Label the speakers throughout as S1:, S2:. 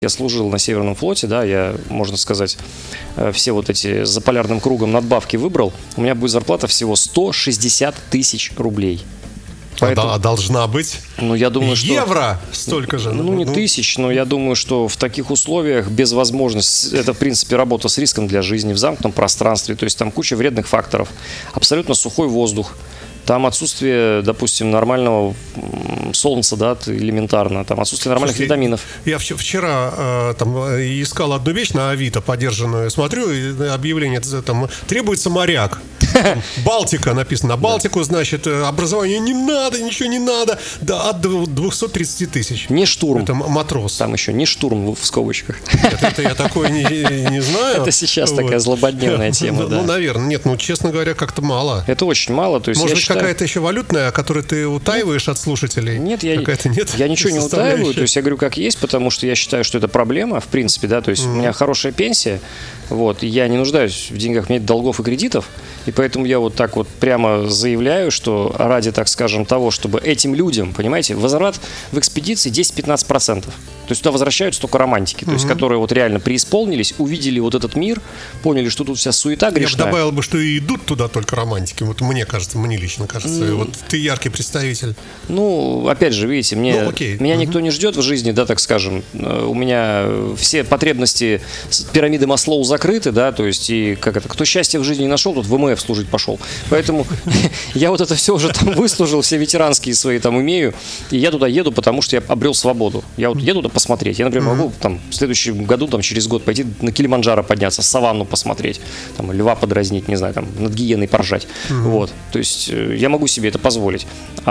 S1: Я служил на Северном флоте, да, я, можно сказать, все вот эти за полярным кругом надбавки выбрал. У меня будет зарплата всего 160 тысяч рублей.
S2: Поэтому, должна быть
S1: ну, я думаю,
S2: евро столько же.
S1: Ну, не тысяч, но я думаю, что в таких условиях без возможности, это, в принципе, работа с риском для жизни в замкнутом пространстве, то есть там куча вредных факторов, абсолютно сухой воздух. Там отсутствие, допустим, нормального солнца, да, элементарно, там отсутствие нормальных витаминов.
S2: Я вчера там искал одну вещь на Авито подержанную, смотрю, объявление, там требуется моряк. Балтика написано. Балтику, значит, образование не надо, ничего не надо. Да, от 230 тысяч.
S1: Не штурм.
S2: Это матрос.
S1: Там еще не штурм в скобочках.
S2: Нет, это я такое не знаю.
S1: Это сейчас такая злободневная тема, да.
S2: Ну, наверное. Нет, ну, честно говоря, как-то мало.
S1: Это очень мало. То есть,
S2: может быть, какая-то еще валютная, которую ты утаиваешь от слушателей?
S1: Нет, я ничего не утаиваю. То есть, я говорю, как есть, потому что я считаю, что это проблема, в принципе, да. То есть, у меня хорошая пенсия, вот, и я не нуждаюсь в деньгах, нет долгов и кредитов, и поэтому я вот так вот прямо заявляю, что ради, так скажем, того, чтобы этим людям, понимаете, возврат в экспедиции 10-15%. То есть туда возвращаются только романтики, то есть которые вот реально преисполнились, увидели вот этот мир, поняли, что тут вся суета грешная.
S2: Я бы добавил бы, что и идут туда только романтики. Вот мне кажется, мне лично кажется. Вот ты яркий представитель.
S1: Ну, опять же, видите, меня никто не ждет в жизни, да, так скажем. У меня все потребности пирамиды Маслоу закрыты, да, то есть и как это, кто счастье в жизни не нашел, тот в ВМФ служить пошел. Поэтому я вот это все уже там выслужил, все ветеранские свои там имею, и я туда еду, потому что я обрел свободу. Я вот еду туда посмотреть. Я, например, могу там в следующем году, там через год пойти на Килиманджаро подняться, саванну посмотреть, там льва подразнить, не знаю, там над гиеной поржать. Вот. То есть я могу себе это позволить.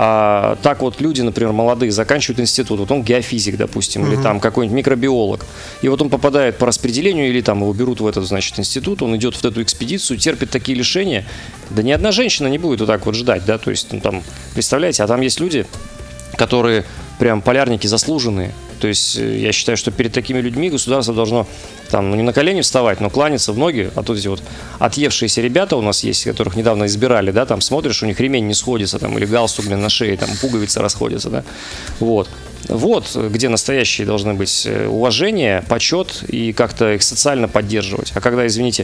S1: А так вот люди, например, молодые, заканчивают институт, вот он геофизик, допустим, или там какой-нибудь микробиолог, и вот он попадает по распределению, или там его берут в этот, значит, институт, он идет в эту экспедицию, терпит такие лишения. Да ни одна женщина не будет вот так вот ждать, да, то есть ну, там, представляете, а там есть люди, которые прям полярники заслуженные. То есть я считаю, что перед такими людьми государство должно там, ну, не на колени вставать, но кланяться в ноги. А тут эти вот отъевшиеся ребята у нас есть, которых недавно избирали, да, там смотришь, у них ремень не сходится, там, или галстук, блин, на шее, там, пуговицы расходятся, да. Вот. Вот где настоящие должны быть уважение, почет и как-то их социально поддерживать. А когда, извините,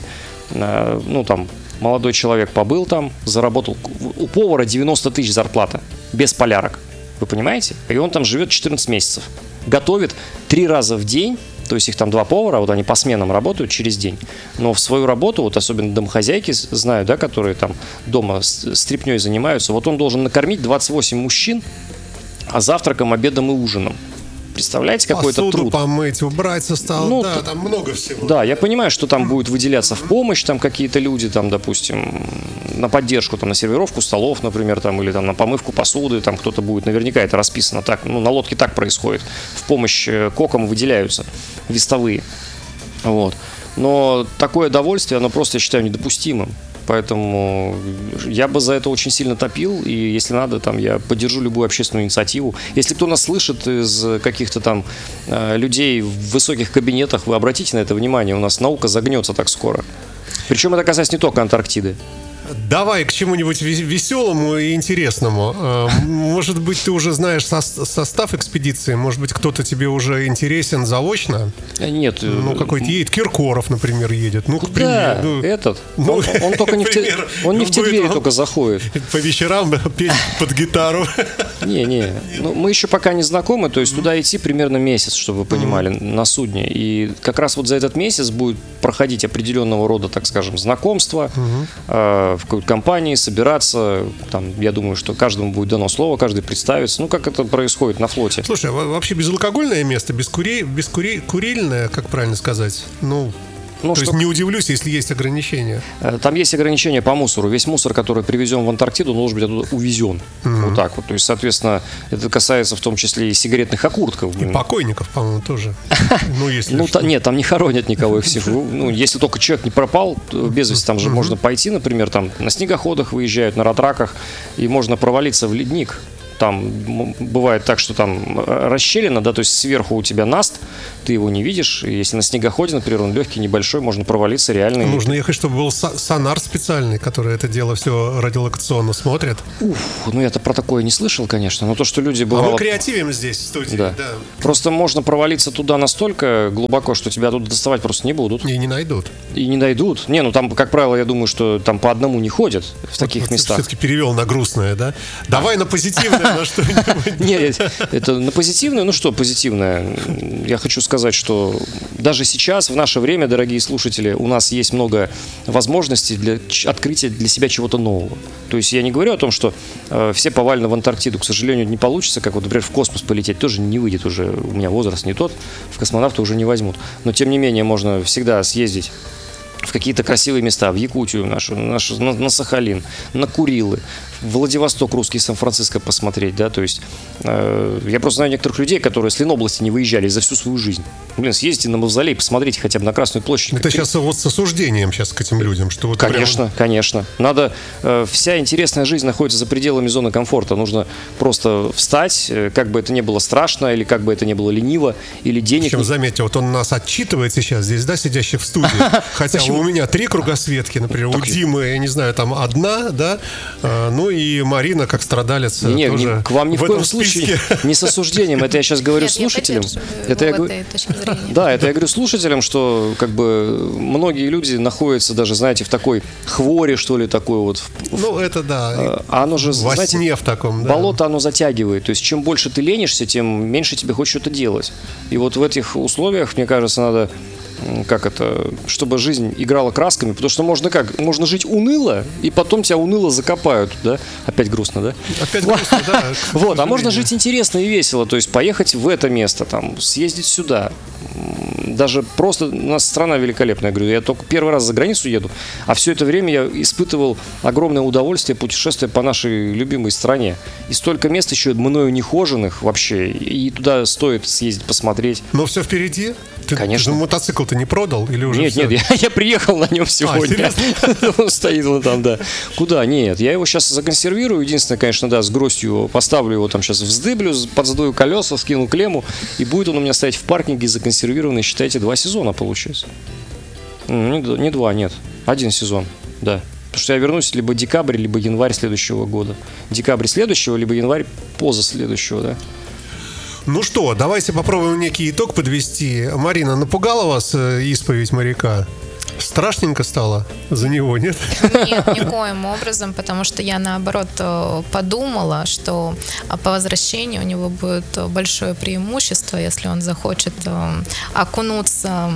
S1: ну там молодой человек побыл там, заработал, у повара 90 тысяч зарплата, без полярок. Вы понимаете? И он там живет 14 месяцев. Готовит 3 раза в день, то есть их там 2 повара, вот они по сменам работают через день. Но в свою работу, вот особенно домохозяйки, знаю, да, которые там дома стряпнёй занимаются, вот он должен накормить 28 мужчин, а завтраком, обедом и ужином. Представляете, какой-то труд.
S2: Посуду помыть, убрать со стола,
S1: ну,
S2: да, там много всего.
S1: Да, я понимаю, что там будет выделяться в помощь там какие-то люди, там, допустим, на поддержку, там, на сервировку столов, например, там, или там на помывку посуды, там кто-то будет, наверняка это расписано так, ну, на лодке так происходит. В помощь кокам выделяются вестовые. Вот. Но такое довольствие, оно просто, я считаю, недопустимым. Поэтому я бы за это очень сильно топил, и если надо, там, я поддержу любую общественную инициативу. Если кто нас слышит из каких-то там людей в высоких кабинетах, вы обратите на это внимание, у нас наука загнется так скоро. Причем это касается не только Антарктиды.
S2: Давай к чему-нибудь веселому и интересному. Может быть, ты уже знаешь состав экспедиции? Может быть, кто-то тебе уже интересен заочно?
S1: Нет.
S2: Ну, какой-то едет. Киркоров, например, едет. Ну, к примеру.
S1: Да, этот. Он только не в те двери только заходит.
S2: По вечерам петь под гитару.
S1: Не. Ну, мы еще пока не знакомы, то есть туда идти примерно месяц, чтобы вы понимали, на судне. И как раз вот за этот месяц будет проходить определенного рода, так скажем, знакомство, в какой-то компании, собираться. Там, я думаю, что каждому будет дано слово, каждый представится. Ну, как это происходит на флоте.
S2: Слушай, вообще безалкогольное место, курильное, как правильно сказать? То есть не удивлюсь, если есть ограничения.
S1: Там есть ограничения по мусору. Весь мусор, который привезем в Антарктиду, должен быть оттуда увезен. Вот так вот. То есть, соответственно, это касается в том числе и сигаретных окуртков.
S2: И покойников, по-моему, тоже.
S1: Нет, там не хоронят никого их всех. Если только человек не пропал без вести, там же можно пойти, например, там на снегоходах выезжают, на ратраках, и можно провалиться в ледник. Там бывает так, что там расщелина, да, то есть сверху у тебя наст, ты его не видишь. И если на снегоходе, например, он легкий, небольшой, можно провалиться реально.
S2: Нужно ехать, чтобы был сонар специальный, который это дело все радиолокационно смотрит.
S1: Ну я-то про такое не слышал, конечно, но то, что люди бывало...
S2: А мы креативим здесь в студии.
S1: Да. Просто можно провалиться туда настолько глубоко, что тебя тут доставать просто не будут.
S2: И не найдут.
S1: И не найдут. Не, ну там, как правило, я думаю, что там по одному не ходят в таких местах.
S2: Все-таки перевел на грустное, да? Давай на позитивное, на что-нибудь.
S1: Нет, это на позитивное. Ну что позитивное? Я хочу сказать, что даже сейчас, в наше время, дорогие слушатели, у нас есть много возможностей для открытия для себя чего-то нового. То есть я не говорю о том, что все повально в Антарктиду, к сожалению, не получится, как вот, например, в космос полететь тоже не выйдет уже. У меня возраст не тот, в космонавты уже не возьмут. Но тем не менее можно всегда съездить в какие-то красивые места, в Якутию нашу, на Сахалин, на Курилы, в Владивосток, русский Сан-Франциско посмотреть, да, то есть я просто знаю некоторых людей, которые с Ленобласти не выезжали за всю свою жизнь. Блин, съездите на Мавзолей, посмотрите хотя бы на Красную площадь.
S2: Это сейчас вот с осуждением сейчас к этим людям, что вот
S1: конечно,
S2: прям...
S1: конечно. Надо, вся интересная жизнь находится за пределами зоны комфорта. Нужно просто встать, как бы это ни было страшно, или как бы это ни было лениво, или денег...
S2: Причем, заметьте, вот он нас отчитывает сейчас здесь, да, сидящих в студии. Хотя у меня 3 кругосветки, например, у Димы, я не знаю, там 1, да, ну и Марина, как страдалец,
S1: нет,
S2: тоже
S1: к вам ни в коем случае не с осуждением. Это я сейчас говорю слушателям. Это я говорю... Да, это я говорю слушателям, что как бы многие люди находятся даже, знаете, в такой хворе, что ли, такой вот.
S2: Ну, это да.
S1: А оно же,
S2: во
S1: знаете,
S2: сне в таком, да.
S1: Болото оно затягивает. То есть, чем больше ты ленишься, тем меньше тебе хочешь что-то делать. И вот в этих условиях, мне кажется, надо... чтобы жизнь играла красками, потому что можно жить уныло, и потом тебя уныло закопают, да? Опять грустно, да?
S2: Опять грустно, да.
S1: Вот, а можно жить интересно и весело, то есть поехать в это место, там, съездить сюда. Даже просто у нас страна великолепная, я говорю, я только первый раз за границу еду, а все это время я испытывал огромное удовольствие путешествия по нашей любимой стране. И столько мест еще мною нехоженных вообще, и туда стоит съездить, посмотреть.
S2: Но все впереди?
S1: Конечно.
S2: Ты мотоцикл-то не продал? Или уже
S1: нет, я приехал на нем сегодня. Он стоит вон там, да. Куда? Нет, я его сейчас законсервирую. Единственное, конечно, да, с гростью поставлю его там сейчас, вздыблю, подсдую колеса, скину клемму, и будет он у меня стоять в паркинге законсервированный, считайте, 2 сезона получается. Не 2, нет. 1 сезон, да. Потому что я вернусь либо декабрь, либо январь следующего года. Декабрь следующего, либо январь позаследующего, да.
S2: Ну что, давайте попробуем некий итог подвести. Марина, напугала вас исповедь моряка? Страшненько стало за него, нет?
S3: Нет, никоим образом, потому что я, наоборот, подумала, что по возвращению у него будет большое преимущество, если он захочет окунуться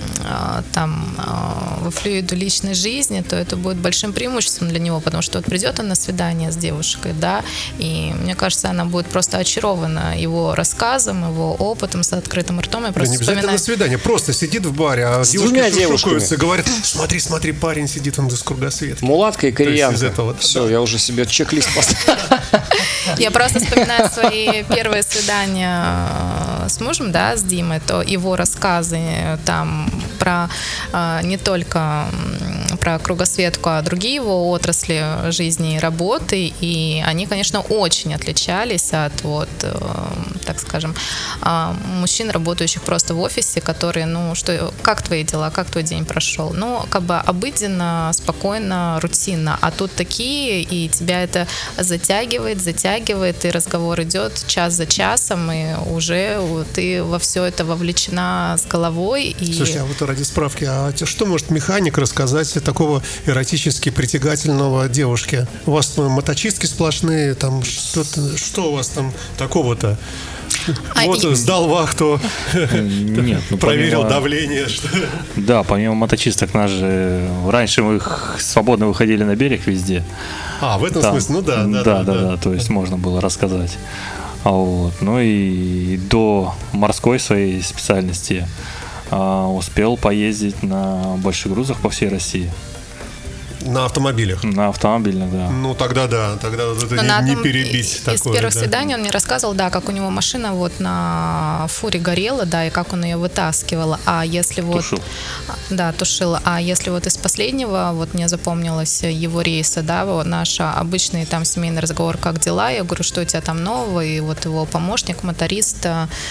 S3: там во флюиду личной жизни, то это будет большим преимуществом для него, потому что вот придет он на свидание с девушкой, да, и мне кажется, она будет просто очарована его рассказом, его опытом, с открытым ртом. Я просто
S2: не обязательно на свидание, просто сидит в баре, а девушки шушукаются, говорят: смотри, парень сидит, он из кругосветки.
S1: Мулатка и кореянка.
S2: Этого,
S1: все, да. Я уже себе чек-лист поставил.
S3: Я просто вспоминаю свои первые свидания с мужем, да, с Димой, то его рассказы там про не только про кругосветку, а другие его отрасли жизни и работы, и они, конечно, очень отличались от, вот, так скажем, мужчин, работающих просто в офисе, которые, ну, что, как твои дела, как твой день прошел? Ну, как бы обыденно, спокойно, рутинно, а тут такие, и тебя это затягивает, и разговор идет час за часом, и уже ты во все это вовлечена с головой. И...
S2: Слушай, а вот ради справки, а что может механик рассказать такого эротически притягательного девушке? У вас там моточистки сплошные, там что у вас там такого-то? Вот сдал вахту,
S4: нет,
S2: проверил давление.
S4: Да, помимо моточисток, нас же раньше мы свободно выходили на берег везде.
S2: А, в этом смысле, ну да.
S4: Да, то есть можно было рассказать. Вот. Ну и до морской своей специальности успел поездить на больших грузах по всей России.
S2: На автомобилях?
S4: На автомобильных, да.
S2: Ну, тогда да, тогда это не перебить такое.
S3: Из первых свиданий он мне рассказывал, да, как у него машина вот на фуре горела, да, и как он ее вытаскивал. А если вот...
S4: Тушил.
S3: Да, тушил. А если вот из последнего, вот мне запомнилось его рейса, да, вот наш обычный там семейный разговор, как дела, я говорю, что у тебя там нового, и вот его помощник, моторист,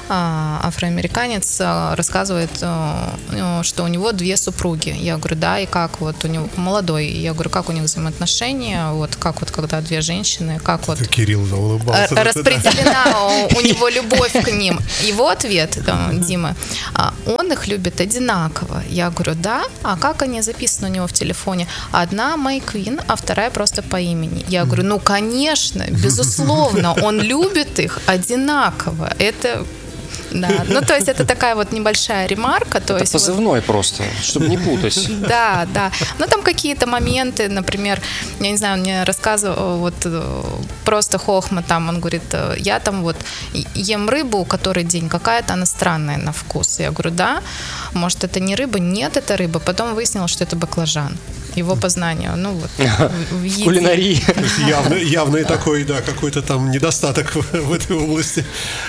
S3: афроамериканец, рассказывает, что у него 2 супруги. Я говорю, да, и как вот у него молодой. Я говорю, как у них взаимоотношения, вот как вот когда 2 женщины, как вот
S2: Кирилл улыбался.
S3: Распределена у него любовь к ним. Его ответ, Дима, он их любит одинаково. Я говорю, да, а как они записаны у него в телефоне? Одна Мэй Квин, а вторая просто по имени. Я говорю, ну, конечно, безусловно, он любит их одинаково. Это... Да, ну то есть это такая вот небольшая ремарка. То
S1: это
S3: есть
S1: позывной вот... просто, чтобы не путать.
S3: Да, да. Но там какие-то моменты, например, я не знаю, он мне рассказывал, вот просто хохма там, он говорит, я там вот ем рыбу который день, какая-то она странная на вкус. Я говорю, да, может это не рыба? Нет, это рыба. Потом выяснилось, что это баклажан. Его познание, ну вот.
S1: В кулинарии.
S2: Явный такой, да, какой-то там недостаток в этой области.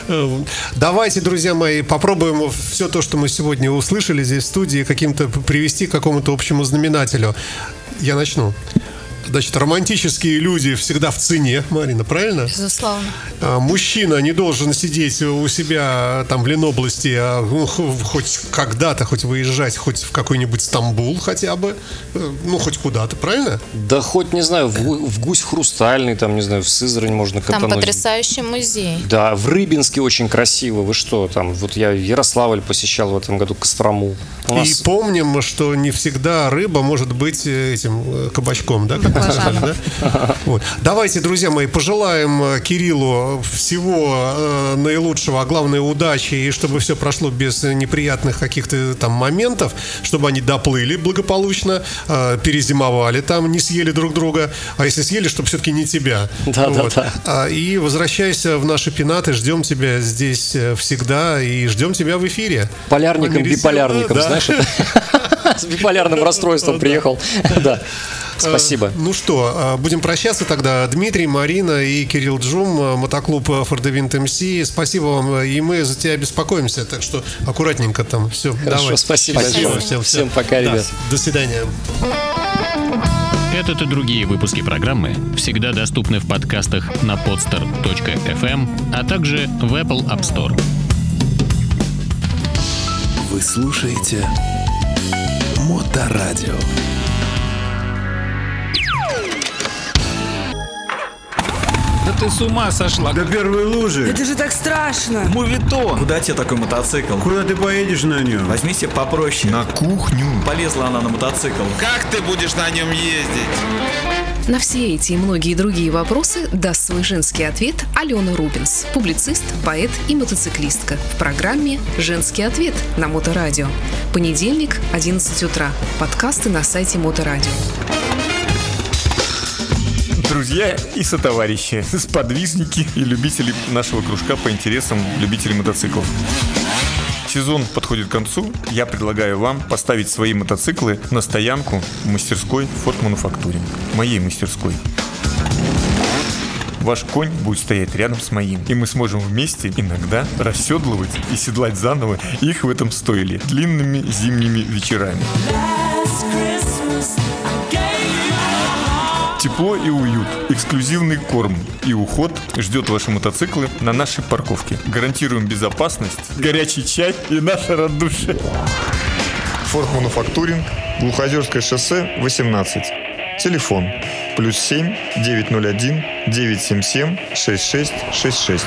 S2: Давайте, друзья мои, попробуем все то, что мы сегодня услышали здесь в студии, каким-то привести к какому-то общему знаменателю. Я начну. Значит, романтические люди всегда в цене, Марина, правильно?
S3: Безусловно.
S2: Мужчина не должен сидеть у себя там в Ленобласти, а хоть когда-то, хоть выезжать, хоть в какой-нибудь Стамбул хотя бы, ну, хоть куда-то, правильно?
S1: Да хоть, не знаю, в Гусь Хрустальный, там, не знаю, в Сызрань можно катануть.
S3: Там потрясающий музей.
S1: Да, в Рыбинске очень красиво, вы что, там, вот я Ярославль посещал в этом году, Кострому.
S2: И помним, что не всегда рыба может быть этим кабачком, да? Да? Вот. Давайте, друзья мои, пожелаем Кириллу всего наилучшего, а главное удачи, и чтобы все прошло без неприятных каких-то там моментов, чтобы они доплыли благополучно, перезимовали там, не съели друг друга, а если съели, чтобы все-таки не тебя.
S1: Да,
S2: вот.
S1: да.
S2: И возвращайся в наши пенаты, ждем тебя здесь всегда и ждем тебя в эфире.
S1: Полярником, биполярником, да. Знаешь, с биполярным расстройством приехал. Да. Спасибо.
S2: Ну что, будем прощаться тогда. Дмитрий, Марина и Кирилл Джум, мотоклуб For the Wind MC. Спасибо вам, и мы за тебя беспокоимся, так что аккуратненько там. Все,
S1: хорошо,
S2: давай.
S1: спасибо. Всем пока, ребят.
S2: До свидания.
S5: Этот и другие выпуски программы всегда доступны в подкастах на podster.fm, а также в Apple App Store.
S6: Вы слушаете Моторадио.
S7: Да ты с ума сошла.
S8: До первой лужи.
S9: Это же так страшно.
S7: Мувитон.
S8: Куда тебе такой мотоцикл? Куда ты поедешь на нем? Возьми себе попроще.
S7: На кухню.
S8: Полезла она на мотоцикл.
S7: Как ты будешь на нем ездить?
S10: На все эти и многие другие вопросы даст свой женский ответ Алена Рубинс, публицист, поэт и мотоциклистка в программе «Женский ответ» на Моторадио. Понедельник, 11 утра. Подкасты на сайте Моторадио.
S11: Друзья и сотоварищи, сподвижники и любители нашего кружка по интересам любителей мотоциклов. Сезон подходит к концу. Я предлагаю вам поставить свои мотоциклы на стоянку в мастерской Ford Manufacturing, моей мастерской. Ваш конь будет стоять рядом с моим, и мы сможем вместе иногда расседлывать и седлать заново их в этом стойле длинными зимними вечерами. Тепло и уют, эксклюзивный корм и уход ждет ваши мотоциклы на нашей парковке. Гарантируем безопасность, горячий чай и наше радушие. Ford Manufacturing, Глухозерское шоссе, 18. Телефон +7 901 977 6666.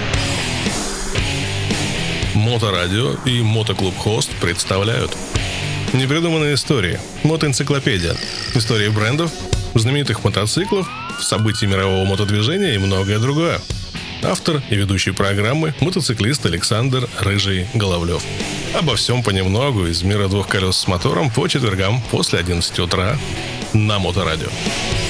S12: Моторадио и Мотоклуб Хост представляют непридуманные истории. Мотоэнциклопедия. Истории брендов, знаменитых мотоциклов, событий мирового мотодвижения и многое другое. Автор и ведущий программы – мотоциклист Александр Рыжий Головлев. Обо всем понемногу из мира двух колес с мотором по четвергам после 11 утра на Моторадио.